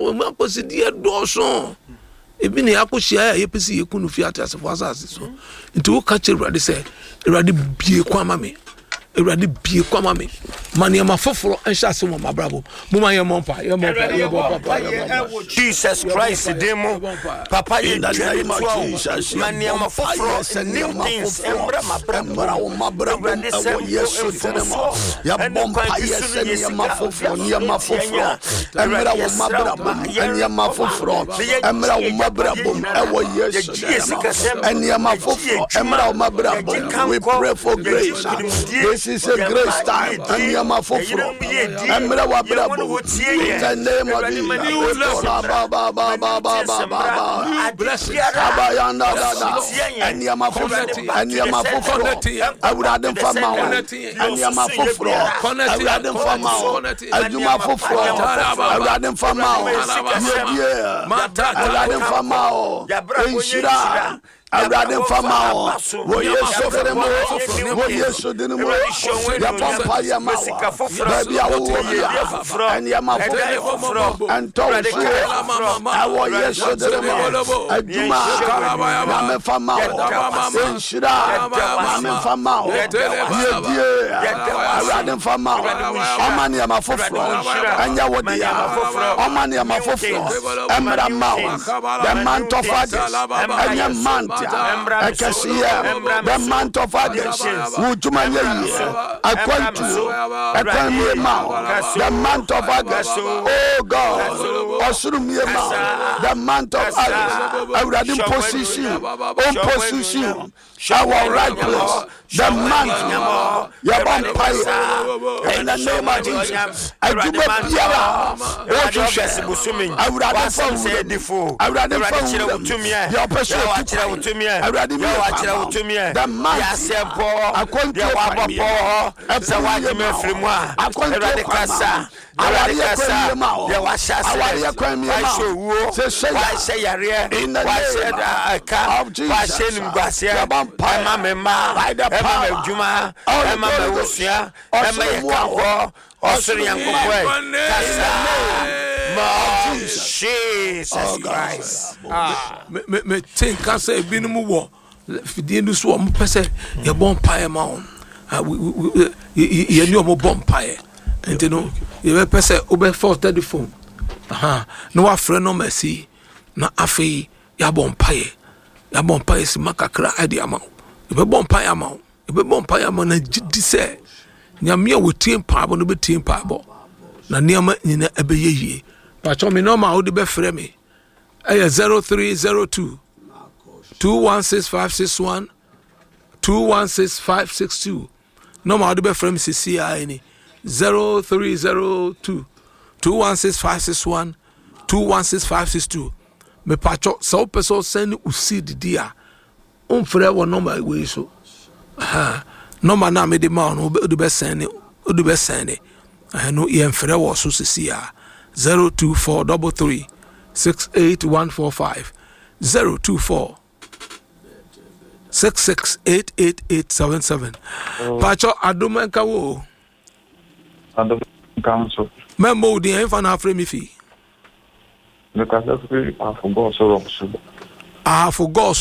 makosi die doso ebi ne akohia ya yepesi yekunu fi atase fo asase so nti wo ka che Awurade se Awurade bie kwa mame Awurade bie kwa mame mane ma foforo enhya se mo mabrabo mo ma ye mompa Jesus Christ demo papa ye mane ma foforo new things embra mabrabo yesu tenema ya bompa yes ne ma foforo ne ma foforo embra wo mabrabo ne ma foforo embra wo mabrabo ewo yesu ne ma foforo embra wo mabrabo. We pray for grace. This is a grace time. And my foforo. Emra wa brabo. In the name of Jesus. Bless it. Abayanda dada. And my foforo. And my foforo. I would have them from my own. And my foforo. I would have them from my own. And my foforo. I would have them from my own. Yeah. I would have them from my own. Inshira. Awurade fama o wo yesu feremo wo yesu dinimo ya papa ya ma baby awo ya and ya ma foforo and tofu awo yesu dinimo aduma na me fama o enshira na me fama o die awurade fama o amani ya ma foforo anya wodi ya amani ya ma foforo emra ma o the month of August anya month Akasia, the month of August, Wujumanya, Aquantu, the month of August, oh God, Osrumia, the month of August, I would have position, our right place, the month, your vampire, in the name of Jesus, I do not I would have said before, I would have to me, your person. I ready me to me. The man simple. I can't do a moi. I can't ready Cassa. I ready Cassa. There was say in the name of Jesus. By the power of Juma, Jesus Christ. Me think I say binumu wo fidie ndu so mo pese ye bonpae ma on ye ni o mo bonpae enti no ye be pese obe for telephone no wa frɛ no merci na afei ya bonpae si makakra ade ama ye be bonpae ama ye be bonpae ama na gidi se nyame a wotie mpa bo no be tie mpa bo na niam nyina ebe yeye pa cho me no ma wo de be frɛ me 0302 216561 216562 no ma do be from CCI ni 0302 216561 216562 me pacho so person send usidi dia on frɛ wo no ma we so no ma na me de ma no do be send no ye frɛ wo so CCI 02433 68145 024 668877 Pacho adomenka wo council membo di en fa na afre mi fi the cafe afugo so romso afugo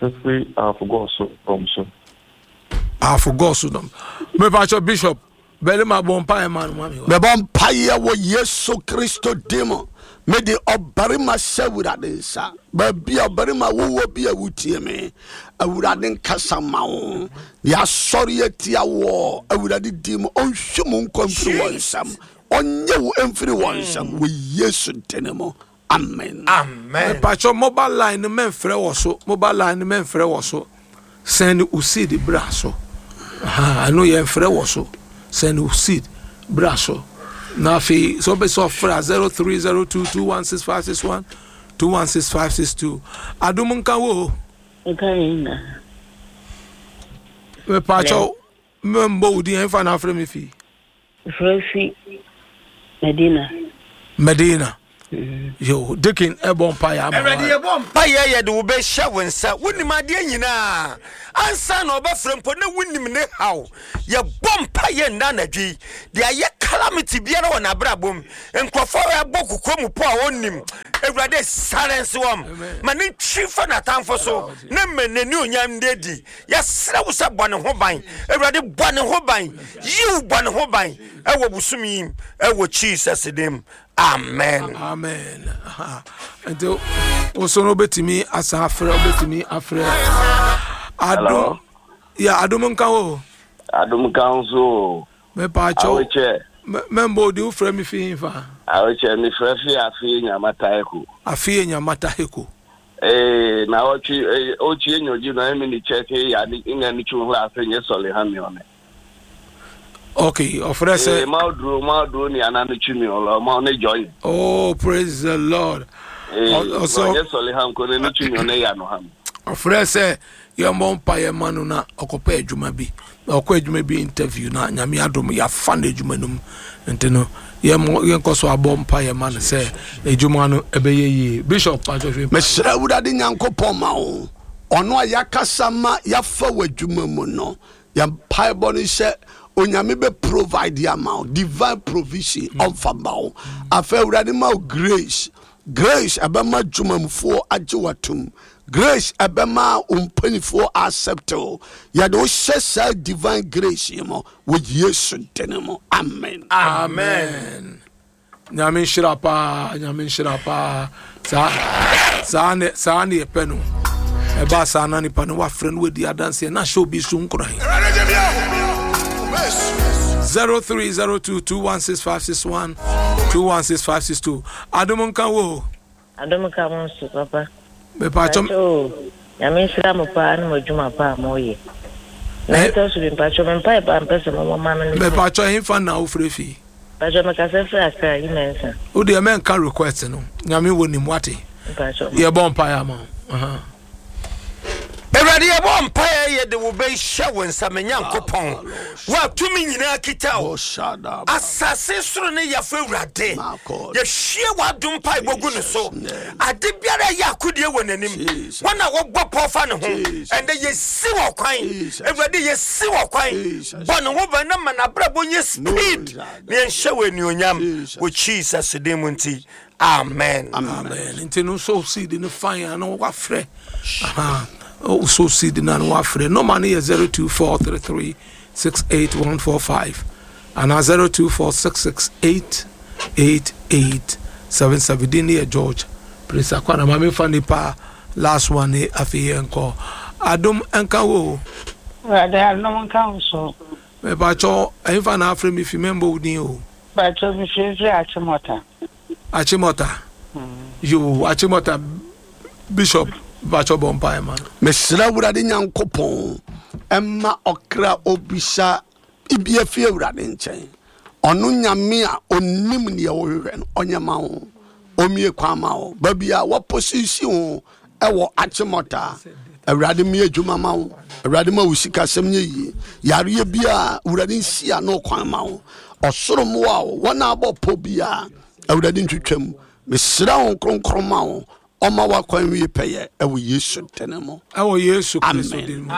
so me Pacho bishop bele ma bon pa e man mami be bon pa ye wo Yesu Kristo demo me de obarima sewurade nsa ba bia obarima wo bia wutie me awurade nkasa mawo ya sori atia wo awurade dim onhwemu nkomfiri wonsam onye wo emfiri wonsam wo Yesu tenemo amen Pacho mobile line men frɛ wo so send usidi braso I know you frɛ wo so send usidi braso na fi so be so fra 0302216561 216562 adumunka wo Ekaina me Pacho membo di en fa na frɛ me fi Frefi Medina yo dikin ebon pa ya already ebon pa ye de wo be hya wonsa wonim ade nyina ansa na obafrempo na wonim ne haw ye bom pa ye ndanadwi de aye calamity biara wɔ n'abrabom nkrɔfo abɔ kokomu po a wonim Ewurade silence wom ma ne twifa n'atamfo so na meneni onyam dedi yɛsrɛ wo sɛ bɔ ne ho ban Ewurade bɔ ne ho ban yiw bɔ ne ho ban ɛwɔ busumi ɛwɔ Jesus dim amen Ento osono betimi asa afre betimi afre Adum ya adum nka wo Adum Council. Me pa cho. Membo di ufre mi fi fa. Aweche mi frefi afi Nyamata Heku. Afi Nyamata Heku. Na ochi enyoji na emi ni check ya ni inga ni chu hla afi nye sole ha mi one. Okay, ofre say Maudro ni anani chu mi olo ma ne join. Oh, praise the Lord. Also nye sole ha ko ne chu mi one ya no ha. Ofre say yambo mpaye manu na okopa adwuma bi okwa adwuma bi interview na nyame adom ya fa na adwuma num nteno yenkoso abo mpaye manu se adwuma no ebeye yi Bishop Pajohwe mesra wurade nyankopon ma wo ono ayakasa ma yafa wadwuma mu no ya mpaye bonu se onyame be provide ya ma divine provision of fabao afa wurade ma grace abama dwumamfo agyewatum grace abema umpanifo acceptable ya do shesa divine grace mo with Yesu denemo amen nyame shirapa sa ne penu e ba sa na ni panu wa friend we di adanse na show bi so nkran 0302216561 216562 Adum kan wo so papa me pa chom nyame sira mo pa na modwuma pa moye na to so bi pa chom me pa mpese mo mama no me pa chom hinfa na ofrefi pa chom me ka se fra aka imensa o de men kan request no nyame woni mwate pa chom ye bon pa ya ma Ewurade ye bon pa ye de wo be hye wonsa menyankopon wa tumi nyina kita o asase soro ne yafa Ewurade ye hye wa dum pa ibogu ne so ade biara ya akodie wonanim wana wo gbopo fa ne ho ende ye si wo kwan Ewurade ye si wo kwan bon wo ba na manabra nye speed ne hye wani onyam wo Jesus demunti amen ntino so seed no fire no wa frɛ so seed na no wa frɛ no man is 0243368145 and 0246688877 din George Prince Akwana mama fa nipa last one afi enko Adum enka wo Adum kan so me ba cho enfa na afre mi fi member din o ba cho mi fi Achimota you Achimota Bishop Bacho Bompa man mesra wurade nyankopon emma okra obisa ibia fie wurade nchen ono nyame a onim ne wohwe no onyama ho omie kwama ho babia wo position ho ewo Achimota awurade me adwuma ma ho awurade ma wusika sem nye yi yare bia wurade nsia no kwan ma ho osoro mo a wona abopo bia awurade ntwetwam mesra ho kronkron ma ho Oma wa kwa nwi peye ewo Yesu tenemo ewo Yesu Kristo dinmo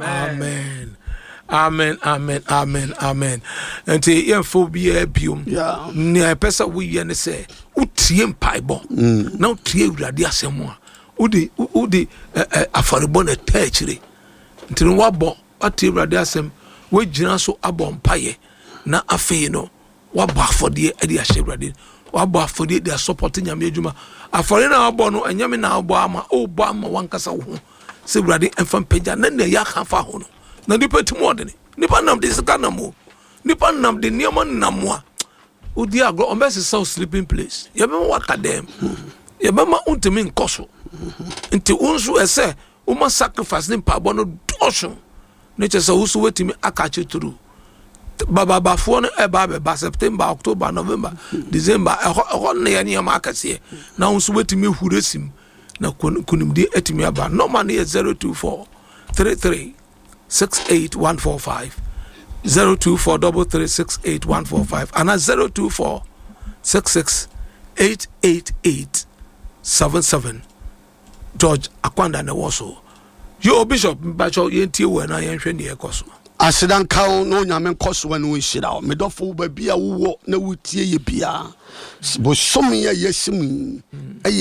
amen enti yemfo bia biom ne pesa wo ye ne se utie mpaibo na utie Ewurade asem a udi afarebo na tachire enti no wabo atie Ewurade asem we gina so abon paye na afei no wabo afode ade ahye Ewurade wabo afode de support nyame adwuma afore na abo no enyame na abo ama obo ama wankasa wo se Ewurade emfa pagya na ne ya kan fa ho no na nipa timo de nipa nam de sika nam nipa nam de niam nam a odi agro on be se sleeping place ye be waka dem ye be ma untimi nkoso nti unsu ese o ma sacrifice ni pa bo no doso ne chese wo so wetimi akache turu baba fo no ba September October November December ne ya niam akase na unsu wetimi huresim na kunimdi etimi aba no man is 0243368145 0243368145 and 0246688877 George Akwanda ne woso yo Bishop Bacho yentie we na yenhwe ne ekoso Asidan kawo no nyame nkoso anu nhira me dofo ba bia wo na wutie ye bia bo som ye yesim